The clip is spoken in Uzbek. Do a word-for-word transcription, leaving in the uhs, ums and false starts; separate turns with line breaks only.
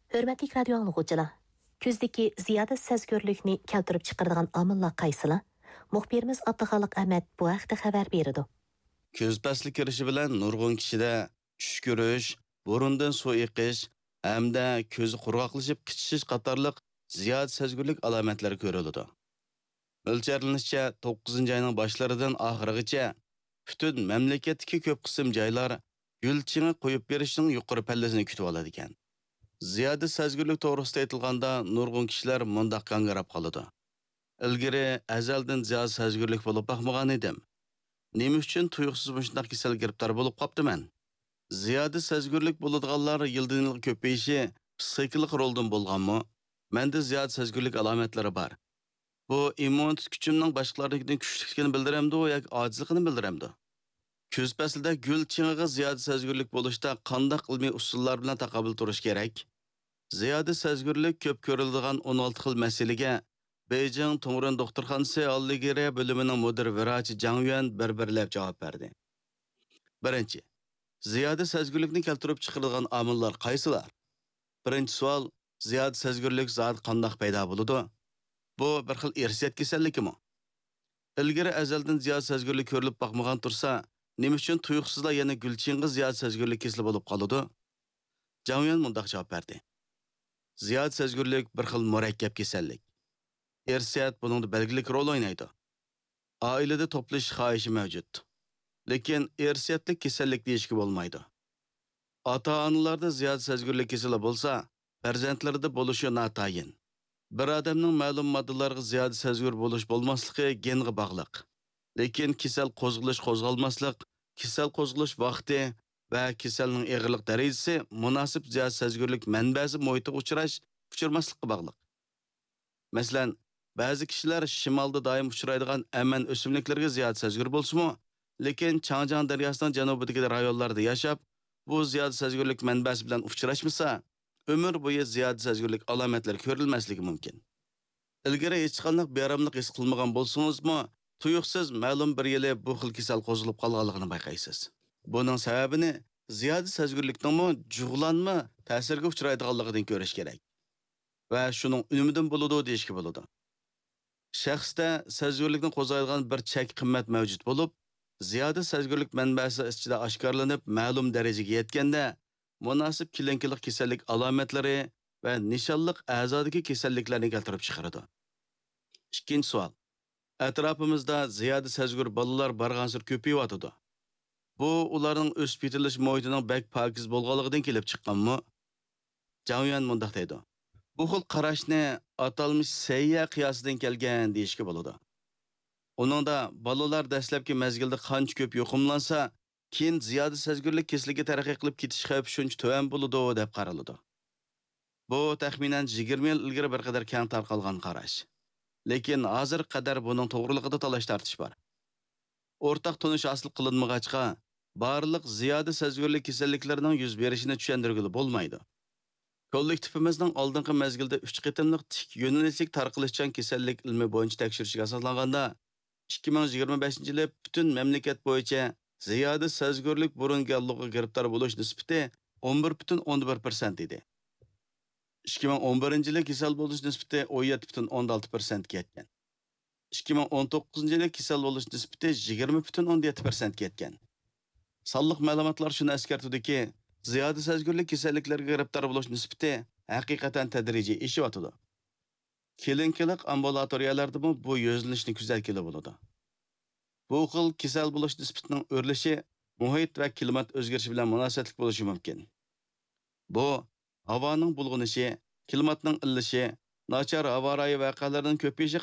Hörmətli radio anlıqçılar, көздегі зияда сәзгөрлікні келтіріп чықырдыған амылла қайсыла? Мұхбирimiz Abdıxaliq Ahmet bu haqda xabar berdi.
Көз пәсілі кіріші білән нұрғын кішіде түш көріш, burundan su eqish, hamda ko'zi qurg'oqlashib qichish qatorliq ziyod sezgurlik alomatlari ko'riladi. O'lcharilishicha to'qqizinchi oyning boshlaridan oxirigacha butun mamlakatdagi ko'p qism joylar gulchini qo'yib berishning yuqori pallasini kutib oladi ekan. Ziyoda sezgurlik to'g'risida aytilganda nurg'un kishilar mundaq qangarab qoladi. Ilgari azaldan ziyod sezgurlik bo'lib boqmagan edim. Nima uchun tuyuqsiz shunday kasal giribtor bo'lib qoptiman? Ziyoda sezgurlik bo'ladiganlar yildan yilga ko'payishi psixik roldan bo'lganmi? Menda ziyod sezgurlik alomatlari bor. Bu immun kuchimning boshqalarnikidan kuchliligini bildiramdi yoki ojizligini bildiramdi. Ko'z paslida gul ching'iga ziyoda sezgurlik bo'lishda qanday ilmiy usullar bilan taqobil turish kerak? Ziyoda sezgurlik ko'p ko'riladigan o'n olti xil masalaga Beijing Tongren doktorxonasi Alligere bölümünün müdür virachi Zhang Yuan bir-birlab javob berdi. Birinchi, ziyoda sezgurlikni keltirib chiqarilgan omillar qaysilar? Birinchi savol, ziyoda sezgurlik zot qanday paydo bo'ladi? Bu bir xil irsiyat kasalligimi? Ilgari azaldan ziyoda sezgurlik ko'rilib boqmagan tursa, nima uchun tuyuqsizlar yana gulchinga ziyoda sezgurlik kasali bo'lib qoladi? Zhang Yuan mundaq javob berdi. Ziyoda sezgurlik bir xil murakkab kasallik. Irsiyat buningda belgilik rol o'ynaydi. Oilada to'plash xohishi mavjud. Lekin irsiyatlik kasallik deyishga bo'lmaydi. Ota-onalarda ziyoda sezgurlik kasali bo'lsa, farzandlarida bo'lishi notayin. Bir odamning ma'lum moddalarga ziyoda sezgur bo'lish bo'lmasligi genga bog'liq. Lekin kasal qo'zg'alish qo'zg'almaslik, kasal qo'zg'alish vaqti va kasalning og'irlik darajasi munosib ziyoda sezgurlik manbasi muhitiga uchrash, uchirmaslikka bog'liq. Masalan, ba'zi kishilar shimolda doim uchraydigan aman o'simliklarga ziyoda sezgur bo'lsa-mu, lekin Changjiang daryosining janubidagi rayonlarda yashab, bu ziyoda sezgurlik manbasi bilan uchrashmasa, umr bo'yi ziyoda sezgurlik alomatlari ko'rilmasligi mumkin. Ilgari hech qanday beramlik his qilmagan bo'lsangiz-mu, tuyuqsiz ma'lum bir yili bu xil kasal qo'zg'alib qolganligini bayqaysiz. Buning sababini ziyoda sezgurlikning jug'lanma ta'sirga uchraydiganligidan ko'rish kerak. Va shuning unumidan bo'ladi deyishga bo'ladi. Shaxsda sezgurlikni qo'zg'aydigan bir chek qimmat mavjud bo'lib, ziyoda sezgurlik manbasi ichida oshkorlanib, ma'lum darajaga yetganda, munosib kelinkilik kasallik alomatlari va nishonliq a'zodagi kasalliklarni keltirib chiqaradi. Ikkinchi savol. Atrofimizda ziyoda sezgur bolalar barg'ansir ko'payyotdi. Bu ularning o'sib yetilish muhitining bak pokiz bo'lganligidan kelib chiqqanmi? Zhang Yuan mundaq deydi. Bu xil qarashni atalmış sayya qiyosidan kelgan deyishga bo'ladi. Uningda bolalar dastlabki mezgilda qancha ko'p yo'qimlansa, keyin ziyoda sezgurlik kasaliga taraqqiy qilib ketish xavfi shuncha tuvan bo'ladi deb qaraladi. Bu taxminan yigirma yil ilgari bir qadar keng tarqalgan qarash. Lekin hozir qadar buning to'g'riligida talash tartish bor. O'rtaq tunish asl qilinmag'achqa, barliq ziyoda sezgurlik kasalliklarining yuz berishini tushuntirgili bo'lmaydi. Kollektivimizning oldingi mezgilda uch qitimliq tik yo'nalishlik tarqalishchan kasallik ilmi bo'yicha tekshirishga asoslanganda ikki ming yigirma beshinchi yili butun mamlakat bo'yicha ziyoda sezgurlik burungalligiga giribtor bo'lish nisbati o'n bir butun o'n bir persent edi. ikki ming o'n birinchi yili kasal bo'lish nisbati o'n yetti butun o'n olti persent ga yetgan. ikki ming o'n to'qqizinchi yili kasal bo'lish nisbati yigirma butun o'n yetti persent ga yetgan. Sonliq ma'lumotlar shuni eskartudiki, ziyoda sezgurlik kasalliklarga giribtor bo'lish nisbati haqiqatan tadrijiy eshyotdi. Kelinkilik ambulatoriyalarda bu yozilishni kuzatgili bo'ladi. Bu xil kasal bo'lish nisbatining o'rlishi muhit va klimat o'zgarishi bilan munosabatli bo'lishi mumkin. Bu havoning bulg'unishi, klimatning illishi, nachar havo rayi voqealarining ko'payishi